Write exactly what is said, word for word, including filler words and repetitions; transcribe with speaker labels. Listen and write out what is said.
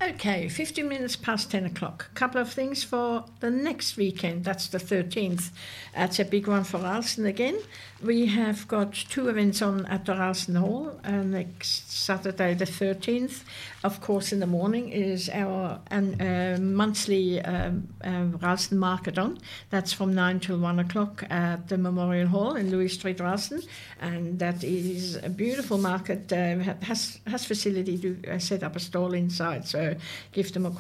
Speaker 1: Okay, fifteen minutes past ten o'clock. A couple of things for the next weekend. That's the thirteenth. That's a big one for Ralston again. We have got two events on at the Ralston Hall. Uh, next Saturday, the thirteenth. Of course, in the morning is our uh, monthly um, uh, Ralston Market-on. That's from nine till one o'clock at the Memorial Hall in Louis Street, Ralston. And that is a beautiful market. Uh, has, has facility to uh, set up a stall inside. So give them a